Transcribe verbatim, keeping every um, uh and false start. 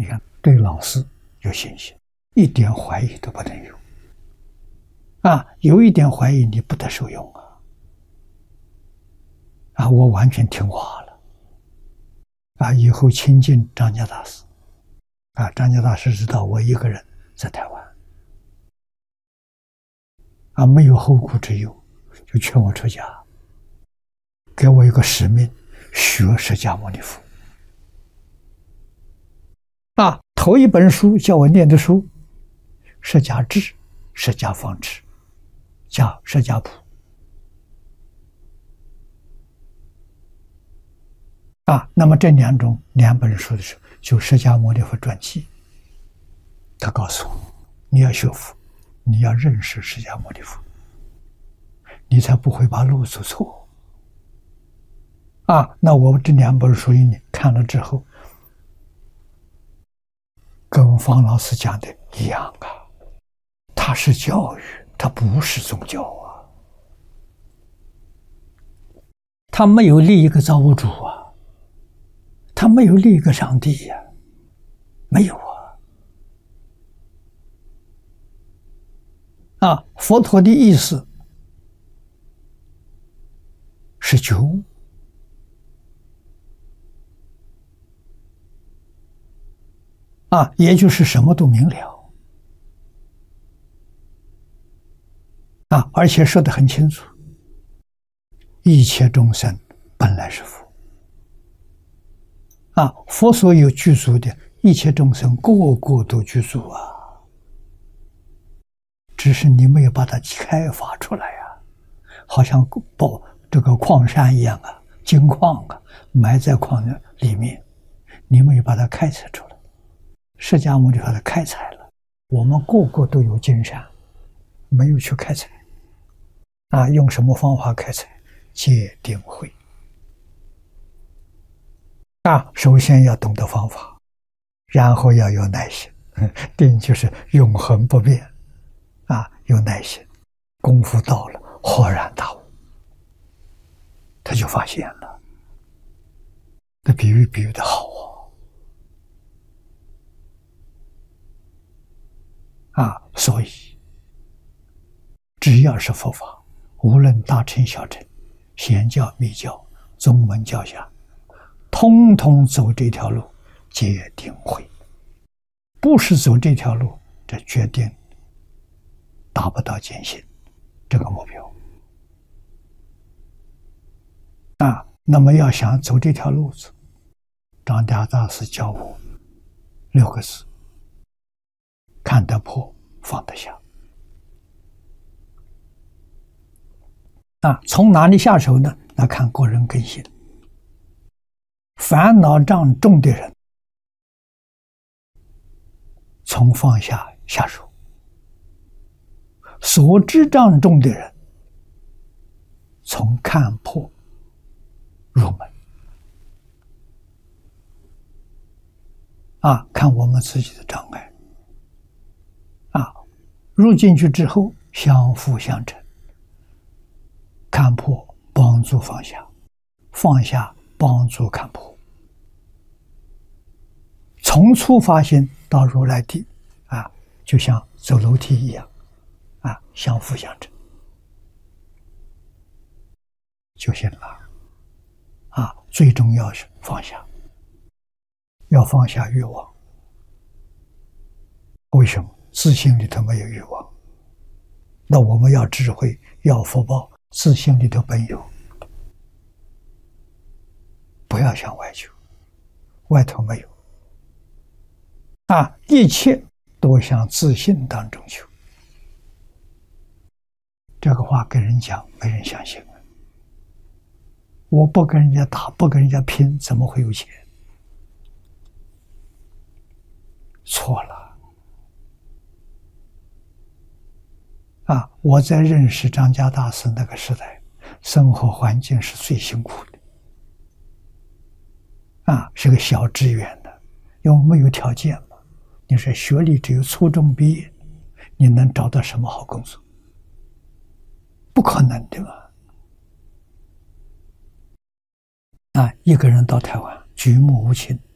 你看，对老师有信心，一点怀疑都不能有。啊，有一点怀疑，你不得受用啊！啊，我完全听话了。啊，以后亲近张家大师。啊，张家大师知道我一个人在台湾，啊，没有后顾之忧，就劝我出家，给我一个使命，学释迦牟尼佛。啊，头一本书叫我念的书，释迦志、释迦方志、加释迦谱。啊，那么这两种两本书的时候，就释迦牟尼佛传记。他告诉我，你要学佛，你要认识释迦牟尼佛，你才不会把路走错。啊，那我这两本书你看了之后，跟方老师讲的一样啊，它是教育，它不是宗教啊，它没有立一个造物主啊，它没有立一个上帝呀、啊，没有啊。啊，佛陀的意思是觉悟。啊，也就是什么都明了。啊，而且说得很清楚，一切众生本来是佛。啊，佛所有具足的一切众生，个个都具足啊。只是你没有把它开发出来啊，好像宝这个矿山一样啊，金矿啊，埋在矿里面，你没有把它开采出来。释迦牟尼佛它开采了，我们个个都有金山，没有去开采。啊，用什么方法开采？戒定慧。啊，首先要懂得方法，然后要有耐心。定就是永恒不变。啊，有耐心，功夫到了，豁然大悟，他就发现了。这比喻比喻的好啊！啊，所以只要是佛法，无论大乘小乘、显教密教、宗门教下，通通走这条路，戒定慧。不是走这条路，这决定达不到见性这个目标。啊，那么要想走这条路子，张家大师教我六个字：看得破，放得下。啊，从哪里下手呢？那看个人根性。烦恼障重的人，从放下下手；所知障重的人，从看破入门。啊，看我们自己的障碍。啊，入进去之后，相辅相成。看破帮助放下，放下帮助看破。从初发心到如来地，啊，就像走楼梯一样，啊，相辅相成，就行了。啊，最重要是放下，要放下欲望。为什么？自信里头没有欲望。那我们要智慧，要福报，自信里头本有，不要向外求，外头没有。啊，一切都向自信当中求。这个话跟人讲，没人相信啊。我不跟人家打，不跟人家拼，怎么会有钱？错了。啊，我在认识张家大师那个时代，生活环境是最辛苦的。啊，是个小职员的，因为没有条件嘛。你说学历只有初中毕业，你能找到什么好工作？不可能的嘛！啊，一个人到台湾，举目无亲，